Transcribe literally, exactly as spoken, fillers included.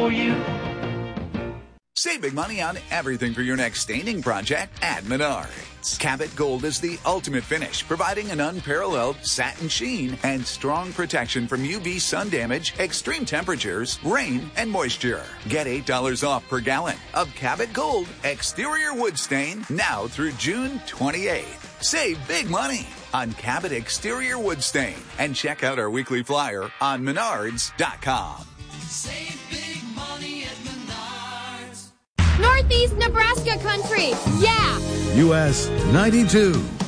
for you. Save big money on everything for your next staining project at Menards. Cabot Gold is the ultimate finish, providing an unparalleled satin sheen and strong protection from U V sun damage, extreme temperatures, rain, and moisture. Get eight dollars off per gallon of Cabot Gold exterior wood stain now through June twenty-eighth. Save big money on Cabot exterior wood stain and check out our weekly flyer on menards dot com. Save big money at Menards. Northeast Nebraska country, yeah! U S ninety-two.